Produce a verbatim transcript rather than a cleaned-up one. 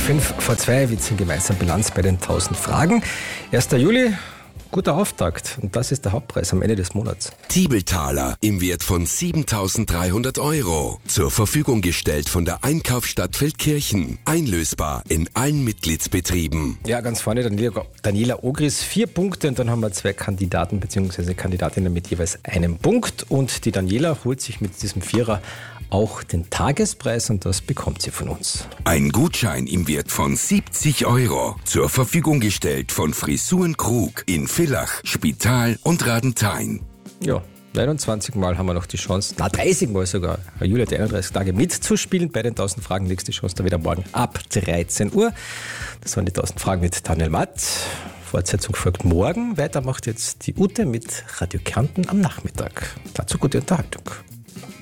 Fünf vor zwei, wir ziehen gemeinsam Bilanz bei den tausend Fragen. erster Juli, guter Auftakt. Und das ist der Hauptpreis am Ende des Monats. Tiebeltaler im Wert von siebentausenddreihundert Euro. Zur Verfügung gestellt von der Einkaufsstadt Feldkirchen. Einlösbar in allen Mitgliedsbetrieben. Ja, ganz vorne Daniela, Daniela Ogris, vier Punkte. Und dann haben wir zwei Kandidaten bzw. Kandidatinnen mit jeweils einem Punkt. Und die Daniela holt sich mit diesem Vierer auch den Tagespreis und das bekommt sie von uns. Ein Gutschein im Wert von siebzig Euro. Zur Verfügung gestellt von Frisuren Krug in Villach, Spital und Radenthein. Ja, neunundzwanzig Mal haben wir noch die Chance, na dreißig Mal sogar, Julia hat einunddreißig Tage mitzuspielen bei den tausend Fragen. Nächste Chance da wieder morgen ab dreizehn Uhr. Das waren die tausend Fragen mit Daniel Matt. Fortsetzung folgt morgen. Weiter macht jetzt die Ute mit Radio Kärnten am Nachmittag. Dazu gute Unterhaltung.